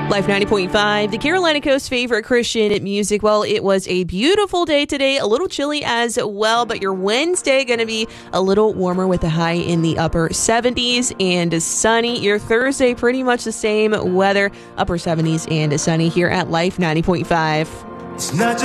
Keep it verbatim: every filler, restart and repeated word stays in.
Life ninety point five, the Carolina Coast's favorite Christian music. Well, it was a beautiful day today, a little chilly as well, but your Wednesday going to be a little warmer with a high in the upper seventies and sunny. Your Thursday, pretty much the same weather, upper seventies and sunny here at Life ninety point five. It's not just